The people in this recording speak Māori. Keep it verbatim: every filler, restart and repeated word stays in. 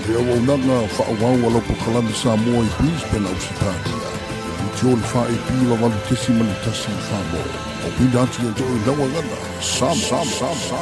Ia wau nanga whaawau alo po kalame Samoa i Brisbane au Sitania. Tio le whae pila walu tesi mani tasi whaamo. O pina atu ia jo i lawa gana. Sam, sam, sam, sam.